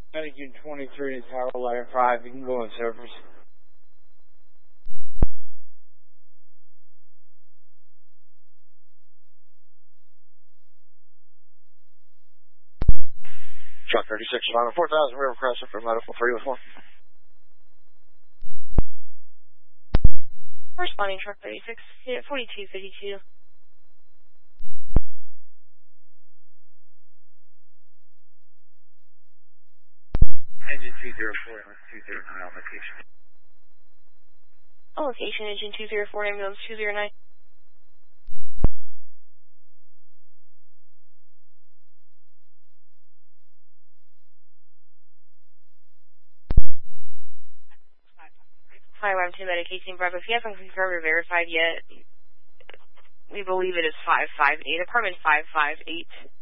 Engine 23 to Tower Ladder 5, you can go on surface. Truck 36, Lima 4000, River Crossing for medical 3 with 1. Responding truck 36, unit 4252. Engine 204, 209 on location. On location, engine 204, ambulance 209. Hi, I'm Tim medicating Bravo. If you haven't confirmed or verified yet, we believe it is 558, apartment 558.